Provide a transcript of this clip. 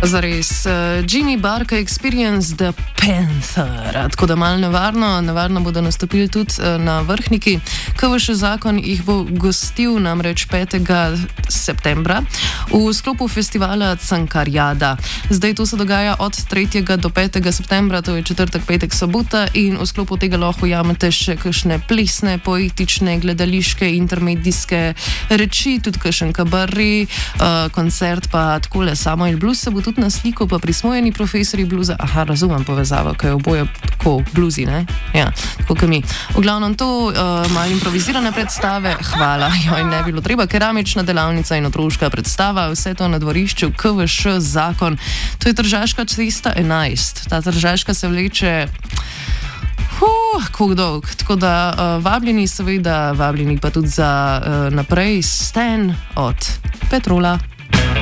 Zares, Jimmy Barca Experience The Panther. Tako da malo nevarno bodo nastopili tudi na Vrhniki. KVŠ zakon jih bo gostil namreč 5. septembra v sklopu festivala Cankarjada. Zdaj to se dogaja od 3. do 5. septembra, to je četrtek, petek, sobota in v sklopu tega lahko jamete še kakšne plesne, poetične, gledališke, intermedijske reči, tudi kakšen kabaret, koncert pa takole Samuel Blues se bo tudi na sliku, pa prismojeni profesori bluza. Aha, razumem povezavo, kaj je oboje tako bluzi, ne? Ja, tako kot mi. V glavnem to malo improvizirane predstave, hvala, joj, ne bilo treba, keramična delavnica in otroška predstava, vse to na dvorišču KVŠ zakon. To je Tržaška cesta 11. Ta Tržaška se vleče koliko dolg. Tako da vabljeni seveda, vabljeni pa tudi za naprej Stan od Petrola.